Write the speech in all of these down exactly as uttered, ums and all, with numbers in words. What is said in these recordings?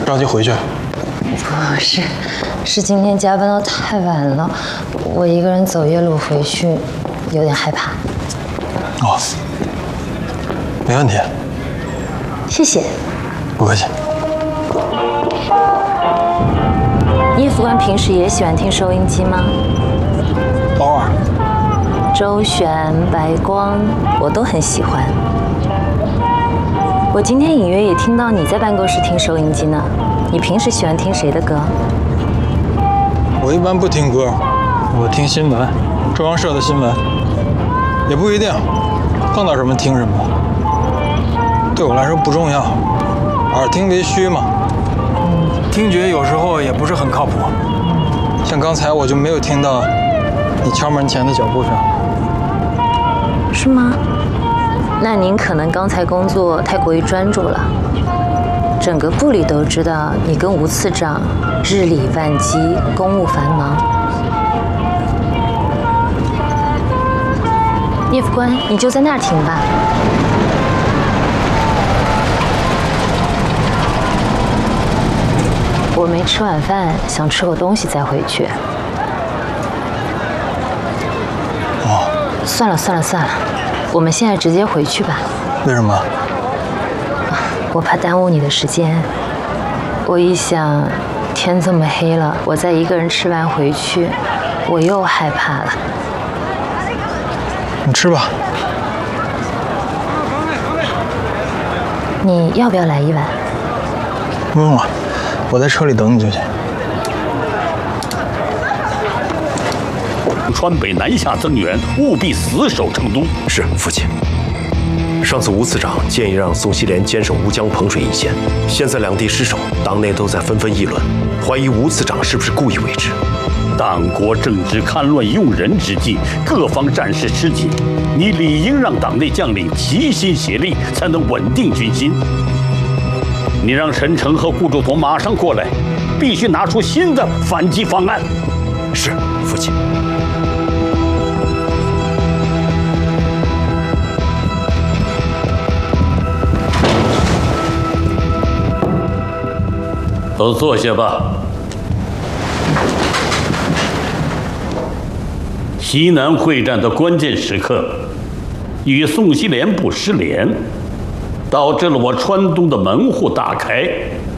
着急回去？ 不是，是今天加班到太晚了，我一个人走夜路回去，有点害怕。 哦，没问题。 谢谢。 不客气。 叶副官平时也喜欢听收音机吗？ 偶尔。 周璇、白光，我都很喜欢。我今天隐约也听到你在办公室听收音机呢。你平时喜欢听谁的歌？ 我一般不听歌，我听新闻，中央社的新闻，也不一定，碰到什么听什么，对我来说不重要，耳听为虚嘛。听觉有时候也不是很靠谱，像刚才我就没有听到你敲门前的脚步声。 是吗？那您可能刚才工作太过于专注了。整个部里都知道你跟吴次长日理万机，公务繁忙。聂副官，你就在那儿听吧。我没吃晚饭，想吃口东西再回去。 哦， 算了算了算了，我们现在直接回去吧。 为什么？ 我怕耽误你的时间，我一想，天这么黑了，我再一个人吃完回去，我又害怕了。 你吃吧。 你要不要来一碗？ 不用了，我在车里等你就行。 川北南下增援，务必死守成都。 是，父亲。上次吴次长建议让宋希濂坚守乌江彭水一线，现在两地失守，党内都在纷纷议论，怀疑吴次长是不是故意为之。 党国正值戡乱用人之际，各方战事吃紧，你理应让党内将领齐心协力，才能稳定军心。你让陈诚和顾祝同马上过来，必须拿出新的反击方案。 是，父亲。 都坐下吧。西南会战的关键时刻，与宋希濂部失联，导致了我川东的门户大开，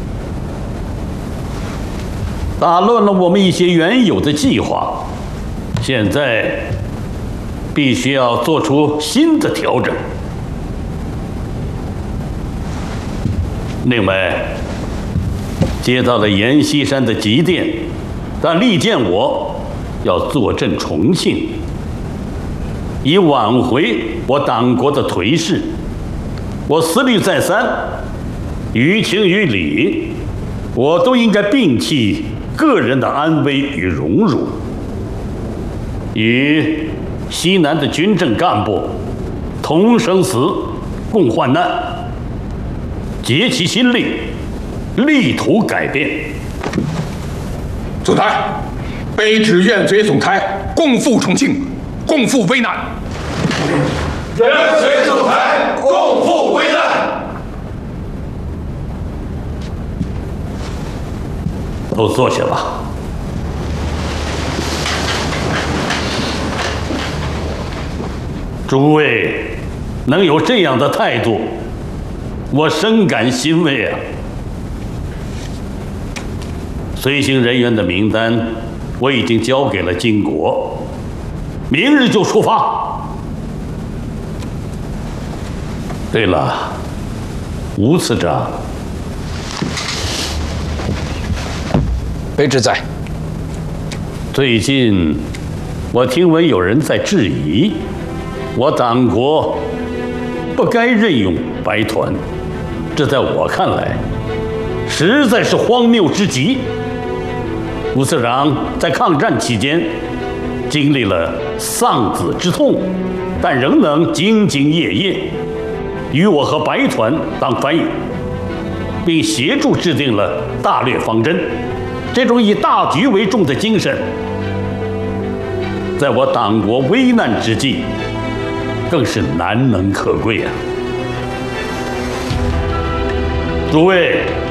打乱了我们一些原有的计划。现在必须要做出新的调整。另外，接到了阎锡山的急电，但力荐我要坐镇重庆，以挽回我党国的颓势。我思虑再三，于情于理，我都应该摒弃个人的安危与荣辱，与西南的军政干部同生死，共患难，竭其心力，力图改变。 总裁，卑职愿随总裁共赴重庆，共赴危难。 愿随总裁共赴危难。 都坐下吧。诸位能有这样的态度，我深感欣慰啊。随行人员的名单我已经交给了金国，明日就出发。对了，吴次长， 卑职在。 最近我听闻有人在质疑，我党国不该任用白团，这在我看来实在是荒谬之极。吴次长在抗战期间经历了丧子之痛，但仍能兢兢业业，与我和白团当翻译，并协助制定了大略方针。这种以大局为重的精神，在我党国危难之际，更是难能可贵啊！诸位，